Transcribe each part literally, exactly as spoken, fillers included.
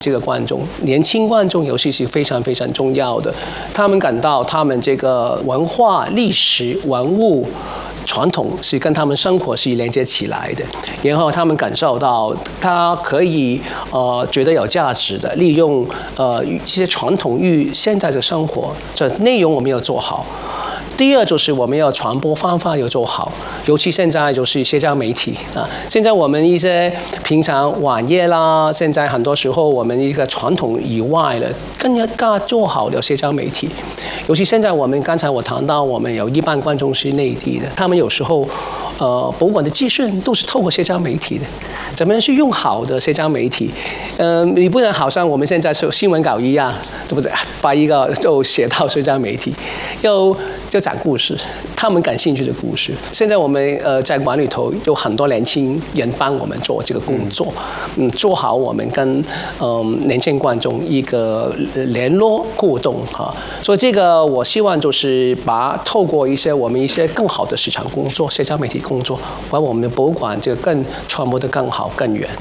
这个观众，年轻观众尤其是非常非常重要的，他们感到他们这个文化、历史、文物、传统是跟他们生活是连接起来的，然后他们感受到他可以呃觉得有价值的利用呃一些传统与现在的生活，这内容我们要做好。第二就是我们要传播方法要做好，尤其现在就是社交媒体啊。现在我们一些平常网页啦，现在很多时候我们一个传统以外的，更加做好的社交媒体。尤其现在我们刚才我谈到，我们有一半观众是内地的，他们有时候呃博物馆的资讯都是透过社交媒体的，怎么样去用好的社交媒体？嗯、呃，你不能好像我们现在是新闻稿一样，对不对？把一个就写到社交媒体，又就讲故事，他们感兴趣的故事。现在我们呃在馆里头有很多年轻人帮我们做这个工作，嗯，做好我们跟嗯、呃、年轻观众一个联络互动哈。所以这个我希望就是把透过一些我们一些更好的市场工作、社交媒体工作，把我们的博物馆这个更传播得更好、更远。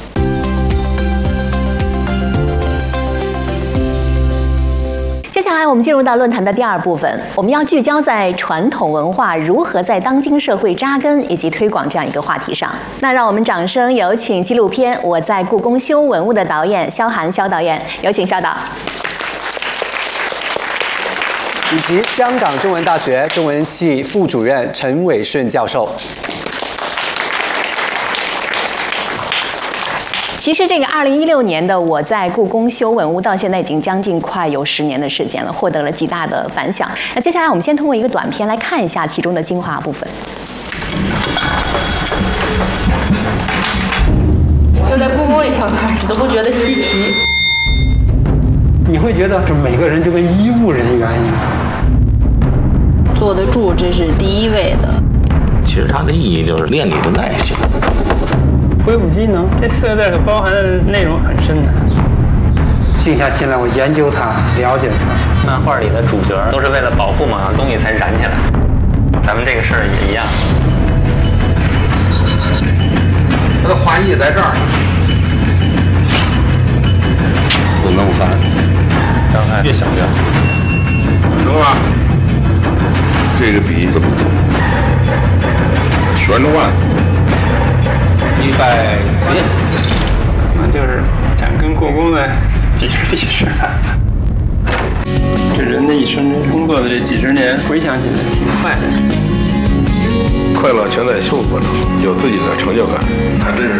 接下来我们进入到论坛的第二部分，我们要聚焦在传统文化如何在当今社会扎根以及推广这样一个话题上。那让我们掌声有请纪录片《我在故宫修文物》的导演萧涵萧导演，有请萧导。 以及香港中文大学中文系副主任陈伟顺教授。 其实这个二零一六年的我在故宫修文物到现在已经将近快有十年的时间了，获得了极大的反响。那接下来我们先通过一个短片来看一下其中的精华部分。 就在故宫里看看，你都不觉得稀奇。 你会觉得是每个人就跟医务人员一样， 坐得住，这是第一位的。 其实它的意义就是练你的耐性。 挥舞技能，这四个字所包含的内容很深的。静下心来，我研究它，了解它。 漫画里的主角都是为了保护某样东西才燃起来，咱们这个事儿也一样。 它的花艺在这儿， 不弄烦，伤害越小越好。 等会儿，这个笔怎么走？旋转。 一百伏见， 那就是想跟故宫的比试比试的。这人的一生工作的这几十年，回想起来挺快的。 快乐全在生活中，有自己的成就感。他真是